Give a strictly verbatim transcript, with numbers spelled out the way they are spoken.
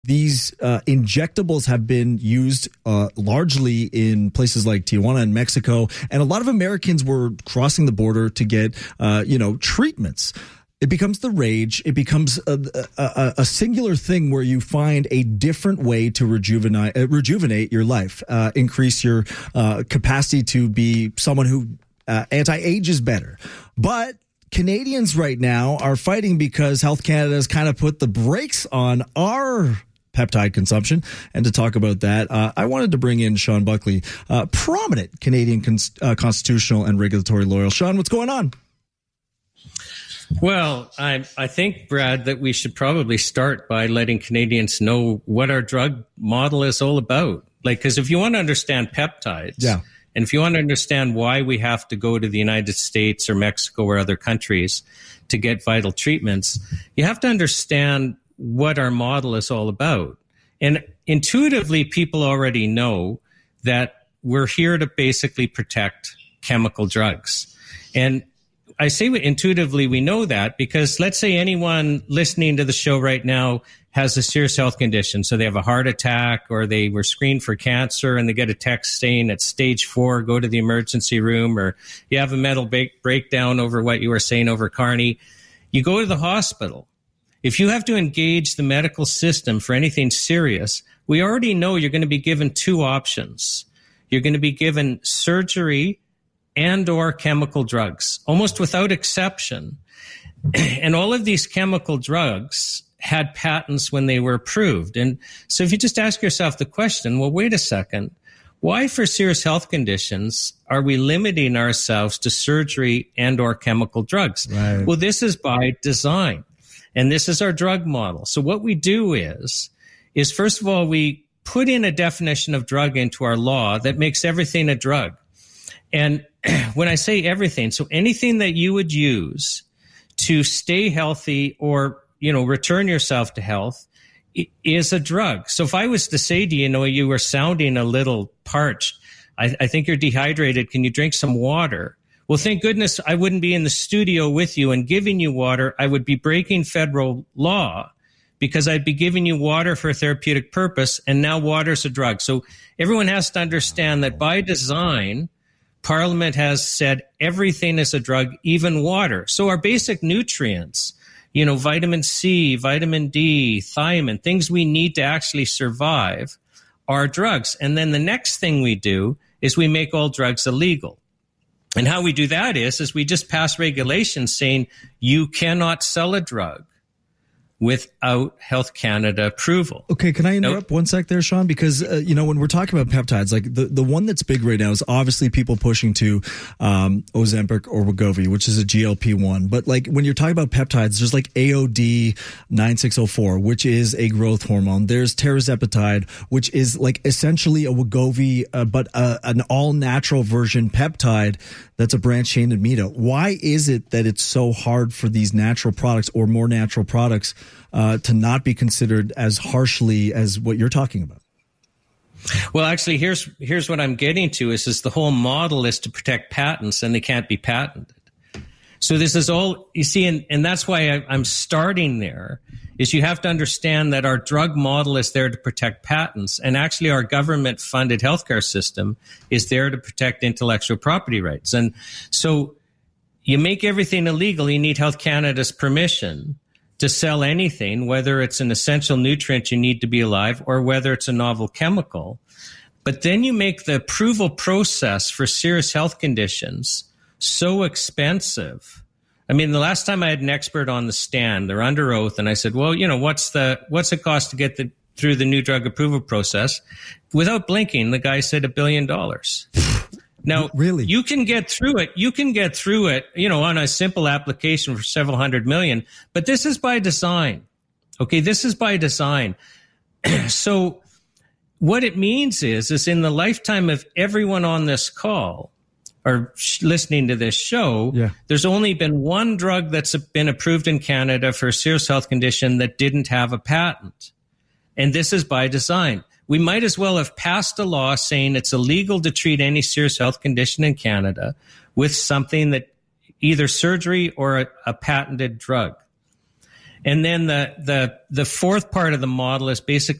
these uh, injectables have been used uh, largely in places like Tijuana and Mexico, and a lot of Americans were crossing the border to get, uh, you know, treatments. It becomes the rage. It becomes a, a, a singular thing where you find a different way to rejuvenate, uh, rejuvenate your life, uh, increase your uh, capacity to be someone who uh, anti-ages better. But Canadians right now are fighting because Health Canada has kind of put the brakes on our peptide consumption. And to talk about that, uh, I wanted to bring in Sean Buckley, uh, prominent Canadian cons- uh, constitutional and regulatory lawyer. Sean, what's going on? Well, I, I think, Brad, that we should probably start by letting Canadians know what our drug model is all about. Like, because if you want to understand peptides, yeah. and if you want to understand why we have to go to the United States or Mexico or other countries to get vital treatments, you have to understand what our model is all about. And intuitively, people already know that we're here to basically protect chemical drugs. And I say intuitively we know that because let's say anyone listening to the show right now has a serious health condition. So they have a heart attack or they were screened for cancer and they get a text saying it's stage four, go to the emergency room, or you have a mental breakdown over what you were saying over Carney. You go to the hospital. If you have to engage the medical system for anything serious, we already know you're going to be given two options. You're going to be given surgery and or chemical drugs, almost without exception. And all of these chemical drugs had patents when they were approved. And so if you just ask yourself the question, well, wait a second, why for serious health conditions are we limiting ourselves to surgery and or chemical drugs? Right. Well, this is by design. And this is our drug model. So what we do is, is first of all, we put in a definition of drug into our law that makes everything a drug. And when I say everything, so anything that you would use to stay healthy or, you know, return yourself to health is a drug. So if I was to say to you, you know, you were sounding a little parched, I, I think you're dehydrated. Can you drink some water? Well, thank goodness I wouldn't be in the studio with you and giving you water. I would be breaking federal law because I'd be giving you water for a therapeutic purpose, and now water's a drug. So everyone has to understand that by design, Parliament has said everything is a drug, even water. So our basic nutrients, you know, vitamin C, vitamin D, thiamine, things we need to actually survive are drugs. And then the next thing we do is we make all drugs illegal. And how we do that is, is we just pass regulations saying you cannot sell a drug without Health Canada approval. Okay, can I interrupt nope. one sec there, Sean? Because, uh, you know, when we're talking about peptides, like the, the one that's big right now is obviously people pushing to um, Ozempic or Wegovy, which is a G L P one. But like when you're talking about peptides, there's like A O D nine six oh four, which is a growth hormone. There's tirzepatide, which is like essentially a Wegovy, uh, but uh, an all-natural version peptide that's a branched chain amino. Why is it that it's so hard for these natural products or more natural products uh, to not be considered as harshly as what you're talking about? Well, actually, here's here's what I'm getting to is, is the whole model is to protect patents, and they can't be patented. So this is all, you see, and, and that's why I, I'm starting there, is you have to understand that our drug model is there to protect patents, and actually our government-funded healthcare system is there to protect intellectual property rights. And so you make everything illegal, you need Health Canada's permission to sell anything, whether it's an essential nutrient you need to be alive or whether it's a novel chemical. But then you make the approval process for serious health conditions so expensive. I mean, the last time I had an expert on the stand, they're under oath, and I said, well, you know, what's the what's it cost to get the, through the new drug approval process? Without blinking, the guy said a billion dollars. Now, really, you can get through it. You can get through it, you know, on a simple application for several hundred million. But this is by design. Okay, this is by design. So what it means is, is in the lifetime of everyone on this call or sh- listening to this show, yeah. there's only been one drug that's been approved in Canada for a serious health condition that didn't have a patent. And this is by design. We might as well have passed a law saying it's illegal to treat any serious health condition in Canada with something that either surgery or a, a patented drug. And then the, the, the fourth part of the model is basically